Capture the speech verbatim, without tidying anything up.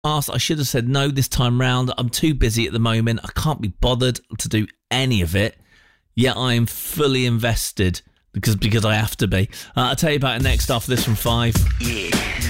past. I should have said no this time round. I'm too busy at the moment. I can't be bothered to do any of it. Yet I am fully invested because because I have to be. Uh, I'll tell you about it next after this from five. Yeah.